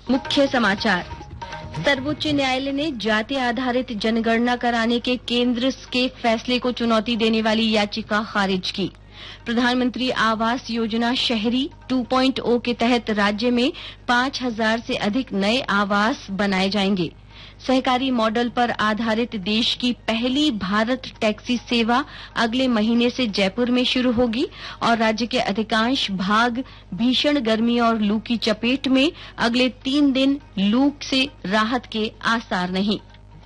मुख्य समाचार। सर्वोच्च न्यायालय ने जाति आधारित जनगणना कराने के केंद्र के फैसले को चुनौती देने वाली याचिका खारिज की। प्रधानमंत्री आवास योजना शहरी 2.0 के तहत राज्य में 5,000 से अधिक नए आवास बनाए जाएंगे। सहकारी मॉडल पर आधारित देश की पहली भारत टैक्सी सेवा अगले महीने से जयपुर में शुरू होगी और राज्य के अधिकांश भाग भीषण गर्मी और लू की चपेट में। अगले 3 दिन लू से राहत के आसार नहीं।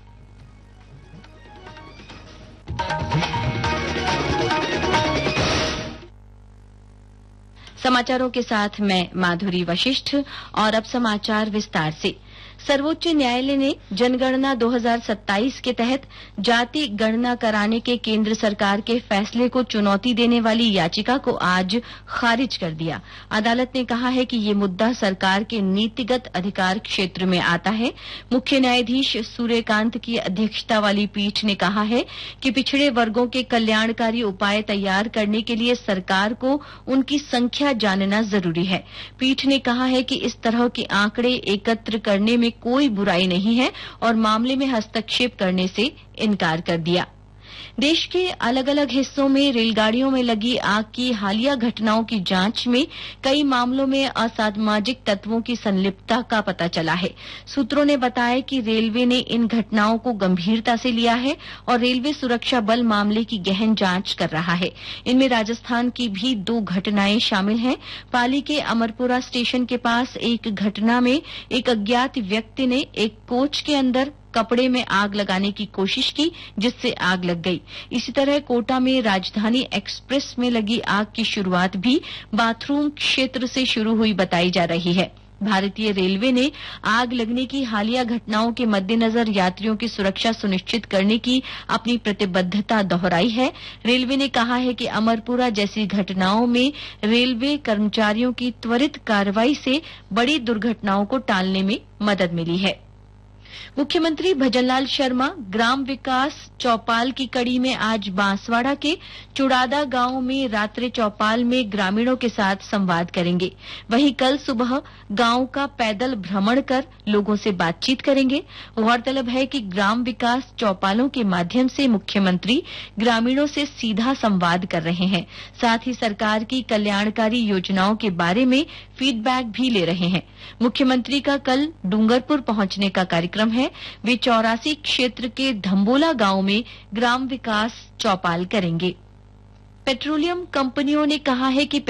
समाचारों के साथ मैं माधुरी वशिष्ठ और अब समाचार विस्तार से। सर्वोच्च न्यायालय ने जनगणना 2027 के तहत जाति गणना कराने के केंद्र सरकार के फैसले को चुनौती देने वाली याचिका को आज खारिज कर दिया। अदालत ने कहा है कि ये मुद्दा सरकार के नीतिगत अधिकार क्षेत्र में आता है। मुख्य न्यायाधीश सूर्यकांत की अध्यक्षता वाली पीठ ने कहा है कि पिछड़े वर्गों के कल्याणकारी उपाय तैयार करने के लिए सरकार को उनकी संख्या जानना जरूरी है। पीठ ने कहा है कि इस तरह के आंकड़े एकत्र करने में कोई बुराई नहीं है और मामले में हस्तक्षेप करने से इनकार कर दिया। देश के अलग अलग हिस्सों में रेलगाड़ियों में लगी आग की हालिया घटनाओं की जांच में कई मामलों में असामाजिक तत्वों की संलिप्तता का पता चला है। सूत्रों ने बताया कि रेलवे ने इन घटनाओं को गंभीरता से लिया है और रेलवे सुरक्षा बल मामले की गहन जांच कर रहा है। इनमें राजस्थान की भी 2 घटनाएं शामिल हैं। पाली के अमरपुरा स्टेशन के पास एक घटना में एक अज्ञात व्यक्ति ने एक कोच के अंदर कपड़े में आग लगाने की कोशिश की, जिससे आग लग गई। इसी तरह कोटा में राजधानी एक्सप्रेस में लगी आग की शुरुआत भी बाथरूम क्षेत्र से शुरू हुई बताई जा रही है। भारतीय रेलवे ने आग लगने की हालिया घटनाओं के मद्देनजर यात्रियों की सुरक्षा सुनिश्चित करने की अपनी प्रतिबद्धता दोहराई है। रेलवे ने कहा है कि अमरपुरा जैसी घटनाओं में रेलवे कर्मचारियों की त्वरित कार्रवाई से बड़ी दुर्घटनाओं को टालने में मदद मिली है। मुख्यमंत्री भजनलाल शर्मा ग्राम विकास चौपाल की कड़ी में आज बांसवाड़ा के चुड़ादा गांव में रात्रि चौपाल में ग्रामीणों के साथ संवाद करेंगे। वहीं कल सुबह गांव का पैदल भ्रमण कर लोगों से बातचीत करेंगे। गौरतलब है कि ग्राम विकास चौपालों के माध्यम से मुख्यमंत्री ग्रामीणों से सीधा संवाद कर रहे हैं। साथ ही सरकार की कल्याणकारी योजनाओं के बारे में फीडबैक भी ले रहे हैं। मुख्यमंत्री का कल डूंगरपुर पहुंचने का कार्यक्रम है। वे 84 क्षेत्र के धम्बोला गांव में ग्राम विकास चौपाल करेंगे। पेट्रोलियम कंपनियों ने कहा है कि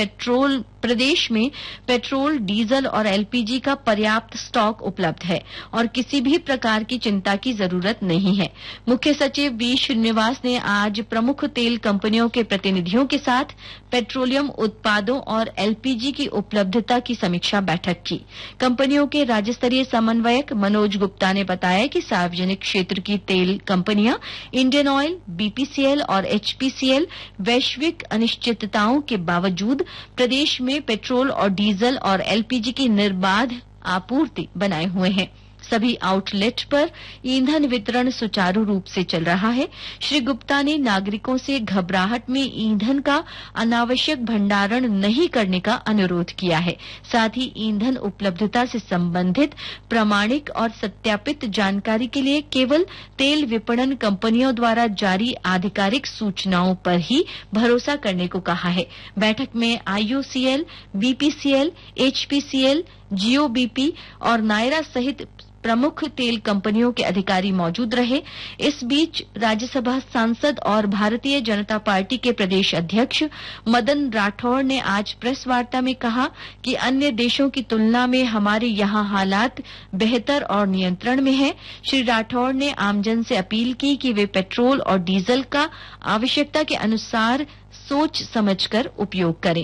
प्रदेश में पेट्रोल, डीजल और एलपीजी का पर्याप्त स्टॉक उपलब्ध है और किसी भी प्रकार की चिंता की जरूरत नहीं है। मुख्य सचिव बी श्रीनिवास ने आज प्रमुख तेल कंपनियों के प्रतिनिधियों के साथ पेट्रोलियम उत्पादों और एलपीजी की उपलब्धता की समीक्षा बैठक की। कंपनियों के राज्य स्तरीय समन्वयक मनोज गुप्ता ने बताया कि सार्वजनिक क्षेत्र की तेल कंपनियां इंडियन ऑयल, बीपीसीएल और एचपीसीएल वैश्विक अनिश्चितताओं के बावजूद प्रदेश में पेट्रोल और डीजल और एलपीजी की निर्बाध आपूर्ति बनाए हुए हैं। सभी आउटलेट पर ईंधन वितरण सुचारू रूप से चल रहा है। श्री गुप्ता ने नागरिकों से घबराहट में ईंधन का अनावश्यक भंडारण नहीं करने का अनुरोध किया है। साथ ही ईंधन उपलब्धता से संबंधित प्रामाणिक और सत्यापित जानकारी के लिए केवल तेल विपणन कंपनियों द्वारा जारी आधिकारिक सूचनाओं पर ही भरोसा करने को कहा है। बैठक में आईओसीएल, बीपीसीएल, एचपीसीएल, जीओबीपी और नायरा सहित प्रमुख तेल कंपनियों के अधिकारी मौजूद रहे। इस बीच राज्यसभा सांसद और भारतीय जनता पार्टी के प्रदेश अध्यक्ष मदन राठौड़ ने आज प्रेस वार्ता में कहा कि अन्य देशों की तुलना में हमारे यहां हालात बेहतर और नियंत्रण में हैं। श्री राठौड़ ने आमजन से अपील की कि वे पेट्रोल और डीजल का आवश्यकता के अनुसार सोच समझकर उपयोग करें।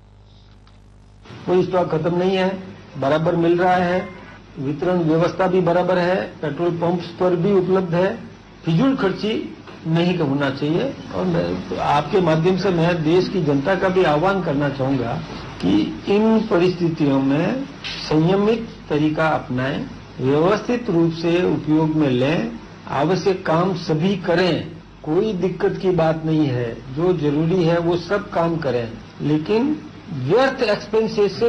कोई स्टॉक खत्म नहीं है, बराबर मिल रहा है, वितरण व्यवस्था भी बराबर है, पेट्रोल पंप्स पर भी उपलब्ध है। फिजूल खर्ची नहीं होना चाहिए। और मैं आपके माध्यम से मैं देश की जनता का भी आह्वान करना चाहूंगा कि इन परिस्थितियों में संयमित तरीका अपनाएं, व्यवस्थित रूप से उपयोग में लें, आवश्यक काम सभी करें। कोई दिक्कत की बात नहीं है, जो जरूरी है वो सब काम करें, लेकिन व्यर्थ एक्सपेंसेस से